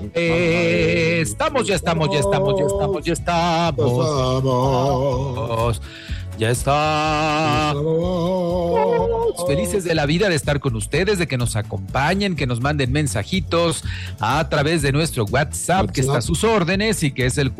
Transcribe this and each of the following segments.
Estamos. Ya estamos felices de la vida de estar con ustedes, de que nos acompañen, que nos manden mensajitos a través de nuestro WhatsApp, que está a sus órdenes y que es el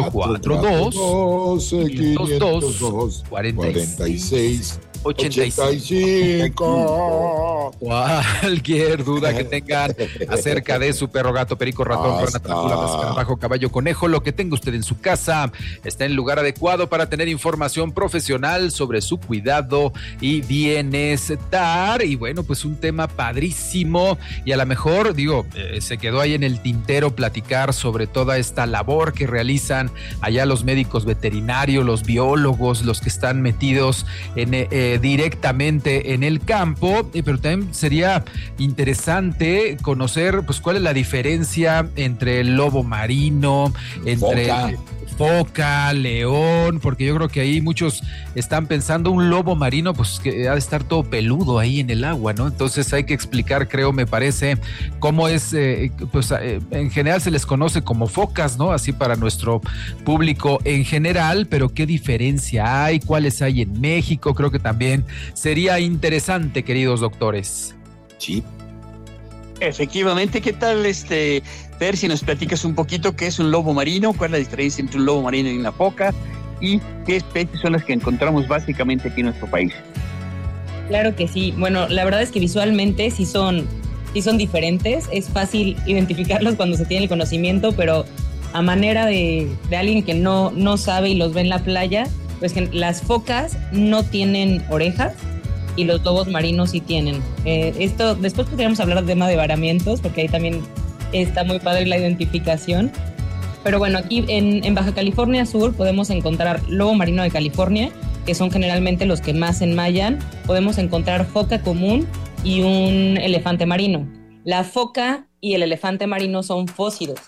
442-546-85. Cualquier duda que tengan acerca de su perro, gato, perico, ratón, rana, tarantula, escarabajo, caballo, conejo, lo que tenga usted en su casa, está en el lugar adecuado para tener información profesional sobre su cuidado y bienestar. Y bueno, pues un tema padrísimo, y a lo mejor, se quedó ahí en el tintero platicar sobre toda esta labor que realizan allá los médicos veterinarios, los biólogos, los que están metidos directamente en el campo, pero también sería interesante conocer pues cuál es la diferencia entre el lobo marino, entre foca, león, porque yo creo que ahí muchos están pensando un lobo marino, pues que ha de estar todo peludo ahí en el agua, ¿no? Entonces hay que explicar, me parece, cómo es, en general se les conoce como focas, ¿no? Así para nuestro público en general, pero qué diferencia hay, cuáles hay en México, creo que también sería interesante, queridos doctores. Sí. Efectivamente, ¿qué tal, Fer, si nos platicas un poquito qué es un lobo marino, cuál es la diferencia entre un lobo marino y una foca, y qué especies son las que encontramos básicamente aquí en nuestro país? Claro que sí. Bueno, la verdad es que visualmente sí son diferentes. Es fácil identificarlos cuando se tiene el conocimiento, pero a manera de alguien que no sabe y los ve en la playa, pues que las focas no tienen orejas y los lobos marinos sí tienen. Esto después podríamos hablar del tema de varamientos, porque ahí también está muy padre la identificación. Pero bueno, aquí en Baja California Sur podemos encontrar lobo marino de California, que son generalmente los que más enmayan. Podemos encontrar foca común y un elefante marino. La foca y el elefante marino son fósidos.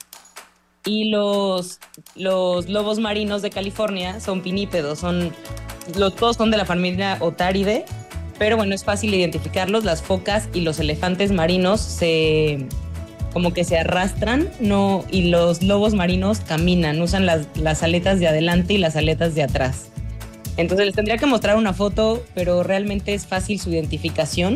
Y los lobos marinos de California son pinípedos, todos son de la familia Otaridae, pero bueno, es fácil identificarlos. Las focas y los elefantes marinos como que se arrastran, ¿no? Y los lobos marinos caminan, usan las aletas de adelante y las aletas de atrás. Entonces les tendría que mostrar una foto, pero realmente es fácil su identificación.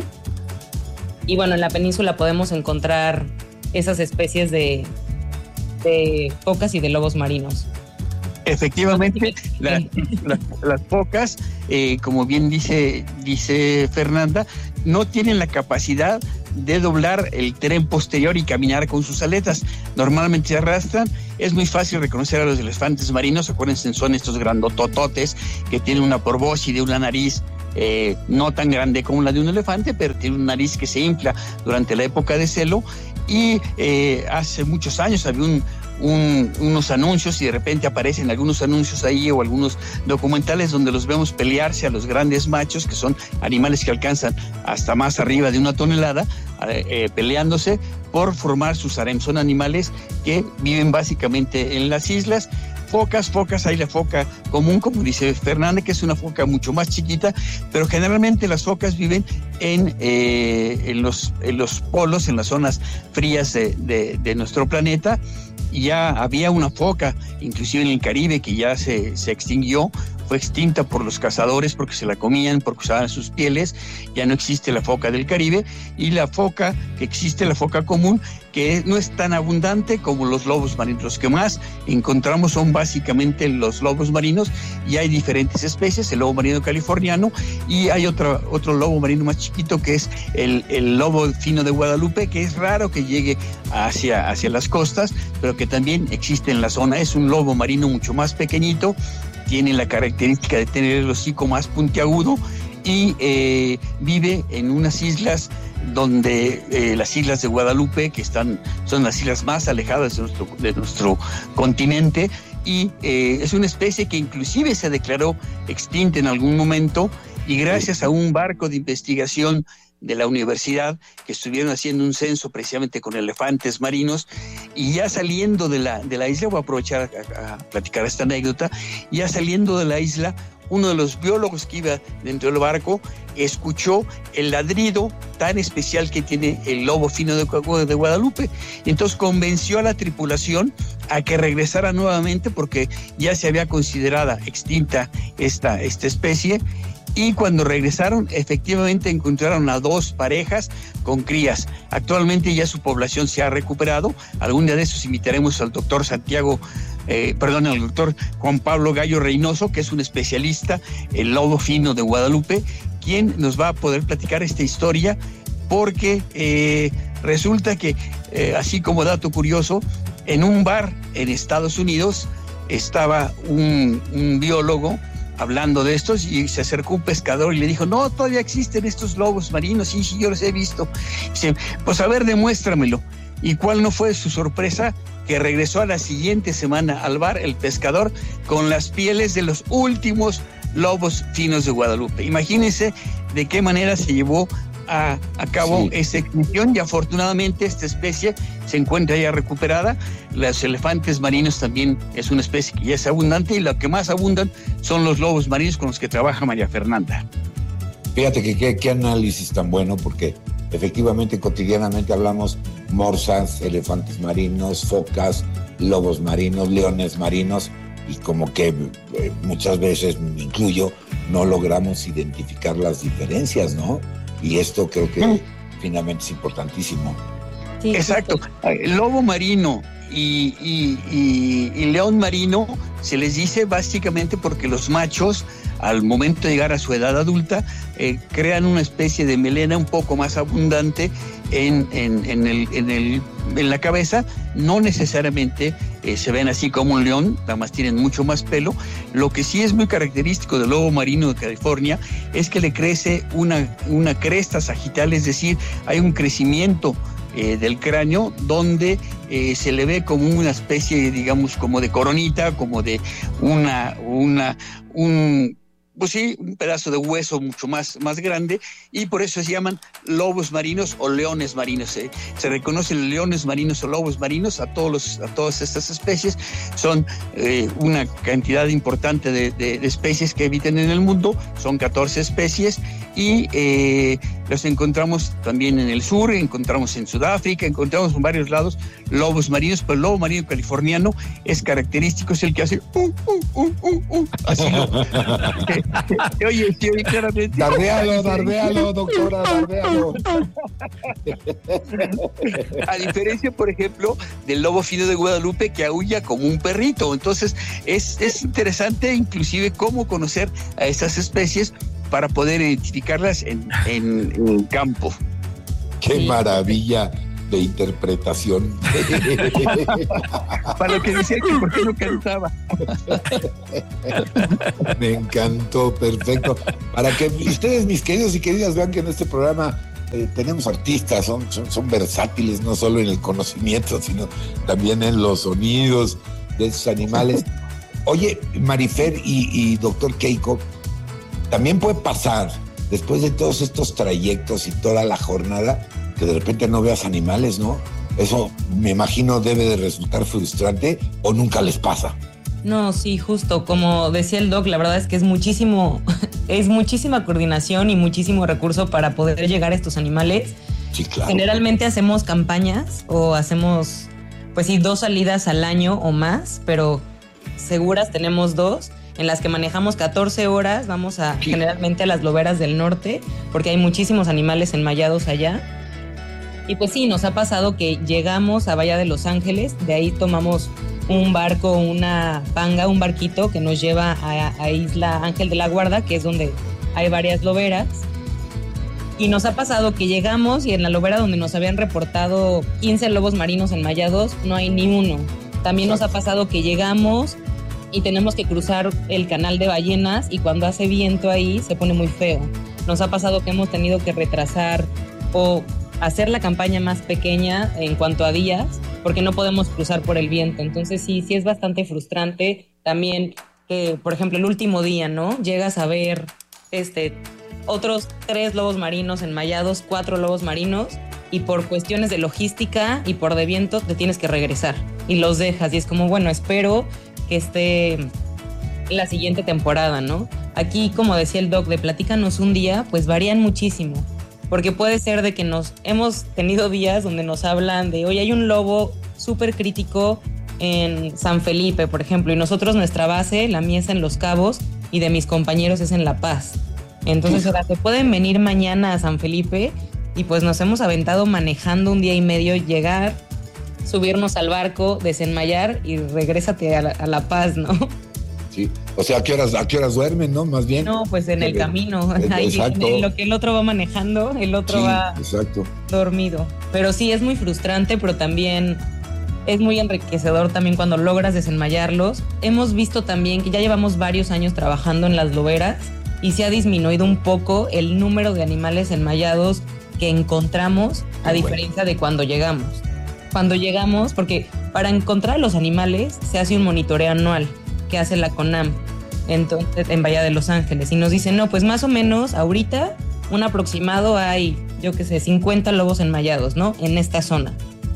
Y bueno, en la península podemos encontrar esas especies de focas y de lobos marinos. Efectivamente, las focas, como bien dice Fernanda, no tienen la capacidad de doblar el tren posterior y caminar con sus aletas. Normalmente se arrastran. Es muy fácil reconocer a los elefantes marinos. Acuérdense, son estos grandotototes que tienen una probóscide, una nariz no tan grande como la de un elefante, pero tiene una nariz que se infla durante la época de celo. Y hace muchos años había unos anuncios, y de repente aparecen algunos anuncios ahí o algunos documentales donde los vemos pelearse a los grandes machos, que son animales que alcanzan hasta más arriba de 1 tonelada, peleándose por formar sus harems. Son animales que viven básicamente en las islas. Focas, hay la foca común, como dice Fernanda, que es una foca mucho más chiquita, pero generalmente las focas viven en los polos, en las zonas frías de nuestro planeta. Ya había una foca, inclusive en el Caribe, que ya se extinguió, fue extinta por los cazadores porque se la comían, porque usaban sus pieles. Ya no existe la foca del Caribe, y la foca que existe, la foca común, que no es tan abundante como los lobos marinos. Los que más encontramos son básicamente los lobos marinos, y hay diferentes especies, el lobo marino californiano, y hay otro lobo marino más chiquito, que es el lobo fino de Guadalupe, que es raro que llegue hacia las costas, pero que también existe en la zona. Es un lobo marino mucho más pequeño, tiene la característica de tener el hocico más puntiagudo, y vive en unas islas donde las islas de Guadalupe, que son las islas más alejadas de nuestro continente, y es una especie que inclusive se declaró extinta en algún momento, y gracias a un barco de investigación de la universidad que estuvieron haciendo un censo precisamente con elefantes marinos, y ya saliendo de la isla, voy a aprovechar a platicar esta anécdota, ya saliendo de la isla uno de los biólogos que iba dentro del barco escuchó el ladrido tan especial que tiene el lobo fino de Guadalupe. Entonces convenció a la tripulación a que regresara nuevamente porque ya se había considerada extinta esta especie. Y cuando regresaron, efectivamente encontraron a 2 parejas con crías. Actualmente ya su población se ha recuperado. Algún día de esos invitaremos al doctor al doctor Juan Pablo Gallo Reynoso, que es un especialista en lobo fino de Guadalupe, quien nos va a poder platicar esta historia, porque resulta que, así como dato curioso, en un bar en Estados Unidos estaba un biólogo hablando de estos y se acercó un pescador y le dijo: no, todavía existen estos lobos marinos. Sí, yo los he visto. Dice: pues a ver, demuéstramelo. ¿Y cuál no fue su sorpresa? Que regresó a la siguiente semana al bar el pescador con las pieles de los últimos lobos finos de Guadalupe. Imagínense de qué manera se llevó a cabo esta extinción, y afortunadamente esta especie se encuentra ya recuperada. Los elefantes marinos también es una especie que ya es abundante, y lo que más abundan son los lobos marinos con los que trabaja María Fernanda. Fíjate que qué análisis tan bueno, porque efectivamente cotidianamente hablamos morsas, elefantes marinos, focas, lobos marinos, leones marinos, y como que muchas veces, me incluyo, no logramos identificar las diferencias, ¿no? Y esto creo que finalmente es importantísimo. Sí, exacto. El lobo marino y león marino se les dice básicamente porque los machos, al momento de llegar a su edad adulta, crean una especie de melena un poco más abundante en la cabeza. No necesariamente se ven así como un león, nada más tienen mucho más pelo. Lo que sí es muy característico del lobo marino de California es que le crece una cresta sagital, es decir, hay un crecimiento del cráneo donde se le ve como una especie, digamos, como de coronita, como de pues sí, un pedazo de hueso mucho más grande, y por eso se llaman lobos marinos o leones marinos. Se reconocen leones marinos o lobos marinos a todas estas especies. Son una cantidad importante de especies que habitan en el mundo, son 14 especies, y los encontramos también en el sur, encontramos en Sudáfrica, encontramos en varios lados lobos marinos, pero el lobo marino californiano es característico, es el que hace así. Oye, claramente. Dardealo, doctora, dardealo. A diferencia, por ejemplo, del lobo fino de Guadalupe, que aúlla como un perrito. Entonces, es interesante inclusive cómo conocer a estas especies para poder identificarlas en campo. ¡Qué maravilla de interpretación! Para lo que decía que por qué no cantaba. Me encantó, perfecto. Para que ustedes, mis queridos y queridas, vean que en este programa tenemos artistas, son versátiles, no solo en el conocimiento, sino también en los sonidos de esos animales. Oye, Marifer y doctor Keiko, también puede pasar, después de todos estos trayectos y toda la jornada, que de repente no veas animales, ¿no? Eso, me imagino, debe de resultar frustrante, o nunca les pasa. No, sí, justo, como decía el doc, la verdad es que es muchísima coordinación y muchísimo recurso para poder llegar a estos animales. Sí, claro. Generalmente hacemos campañas o hacemos, pues sí, 2 salidas al año o más, pero seguras tenemos 2, en las que manejamos 14 horas, vamos generalmente a las loberas del norte, porque hay muchísimos animales enmayados allá. Y pues sí, nos ha pasado que llegamos a Bahía de Los Ángeles, de ahí tomamos un barco, una panga, un barquito que nos lleva a Isla Ángel de la Guarda, que es donde hay varias loberas. Y nos ha pasado que llegamos y en la lobera donde nos habían reportado 15 lobos marinos enmayados, no hay ni uno. También nos ha pasado que llegamos y tenemos que cruzar el canal de ballenas, y cuando hace viento ahí se pone muy feo. Nos ha pasado que hemos tenido que retrasar o hacer la campaña más pequeña en cuanto a días, porque no podemos cruzar por el viento. Entonces sí es bastante frustrante. También, por ejemplo, el último día, ¿no? Llegas a ver otros 3 lobos marinos enmayados, 4 lobos marinos, y por cuestiones de logística y por de viento te tienes que regresar y los dejas, y es como, bueno, espero que esté la siguiente temporada, ¿no? aquí, como decía el doc, de platícanos un día, pues varían muchísimo. Porque puede ser de que hemos tenido días donde nos hablan de, oye, hay un lobo súper crítico en San Felipe, por ejemplo, y nosotros nuestra base, la mía es en Los Cabos y de mis compañeros es en La Paz. Entonces, ahora se pueden venir mañana a San Felipe y pues nos hemos aventado manejando un día y medio, llegar, subirnos al barco, desenmayar y regrésate a La Paz, ¿no? Sí, o sea, ¿a qué horas duermen, no? Más bien. No, pues en el camino. Exacto. En lo que el otro va manejando, el otro va dormido. Pero sí, es muy frustrante, pero también es muy enriquecedor también cuando logras desenmayarlos. Hemos visto también que ya llevamos varios años trabajando en las loberas y se ha disminuido un poco el número de animales enmayados que encontramos, a diferencia de cuando llegamos. Cuando llegamos, porque para encontrar los animales se hace un monitoreo anual que hace la CONAM, entonces en Bahía de Los Ángeles, y nos dicen, no, pues más o menos ahorita un aproximado hay, yo qué sé, 50 lobos enmayados, ¿no? En esta zona.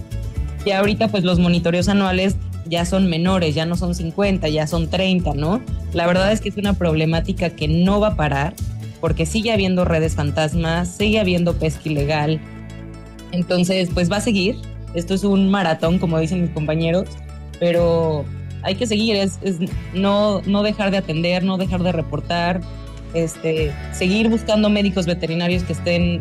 Y ahorita pues los monitoreos anuales ya son menores, ya no son 50, ya son 30, ¿no? La verdad es que es una problemática que no va a parar, porque sigue habiendo redes fantasmas, sigue habiendo pesca ilegal, entonces pues va a seguir. Esto es un maratón, como dicen mis compañeros, pero hay que seguir, es no dejar de atender, no dejar de reportar, seguir buscando médicos veterinarios que estén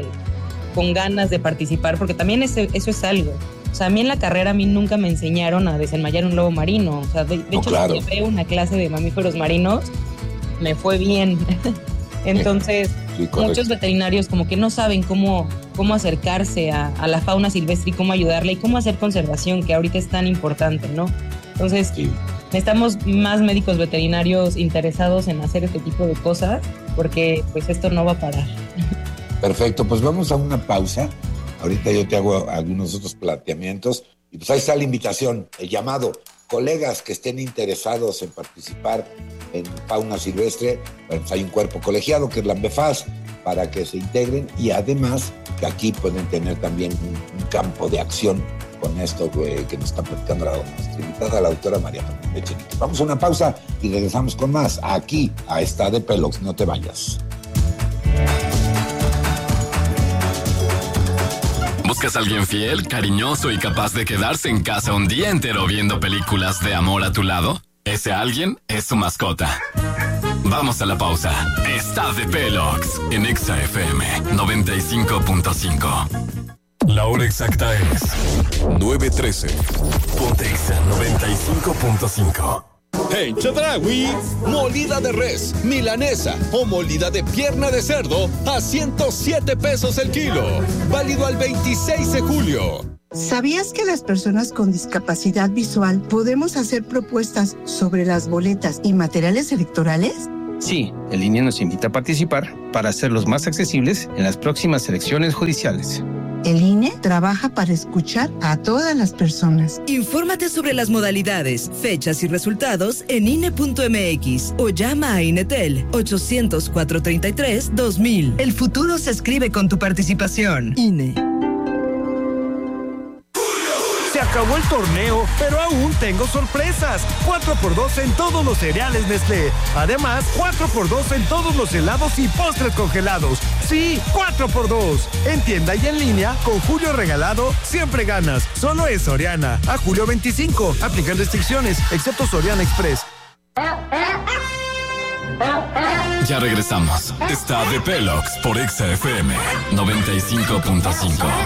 con ganas de participar, porque también eso es algo. O sea, a mí en la carrera nunca me enseñaron a desenmayar un lobo marino. O sea, de hecho, claro, si llevé una clase de mamíferos marinos, me fue bien. Entonces, sí, muchos veterinarios como que no saben cómo acercarse a la fauna silvestre y cómo ayudarle y cómo hacer conservación, que ahorita es tan importante, ¿no? Entonces, sí, necesitamos más médicos veterinarios interesados en hacer este tipo de cosas, porque pues esto no va a parar. Perfecto, pues vamos a una pausa. Ahorita yo te hago algunos otros planteamientos y pues ahí está la invitación, el llamado. Colegas que estén interesados en participar en fauna silvestre, pues hay un cuerpo colegiado que es la ANBEFAS, para que se integren, y además que aquí pueden tener también un campo de acción con esto que nos está platicando nuestra invitada, la doctora María Fernanda Echenique. Vamos a una pausa y regresamos con más aquí a Está de Pelox. No te vayas. ¿Buscas a alguien fiel, cariñoso y capaz de quedarse en casa un día entero viendo películas de amor a tu lado? Ese alguien es su mascota. Vamos a la pausa. Está de Pelox en Exa FM 95.5. La hora exacta es 9:13. Ponte Exa 95.5. En Chedraui, molida de res, milanesa o molida de pierna de cerdo a 107 pesos el kilo. Válido al 26 de julio. ¿Sabías que las personas con discapacidad visual podemos hacer propuestas sobre las boletas y materiales electorales? Sí, el INE nos invita a participar para hacerlos más accesibles en las próximas elecciones judiciales. El INE trabaja para escuchar a todas las personas. Infórmate sobre las modalidades, fechas y resultados en INE.mx o llama a INETEL 800-433-2000. El futuro se escribe con tu participación. INE. Se acabó el torneo, pero aún tengo sorpresas. 4x2 en todos los cereales Nestlé. Además, 4x2 en todos los helados y postres congelados. Sí, 4x2. En tienda y en línea, con Julio Regalado, siempre ganas. Solo es Soriana. A julio 25. Aplican restricciones, excepto Soriana Express. Ya regresamos. Está de Pelox por Exa FM 95.5.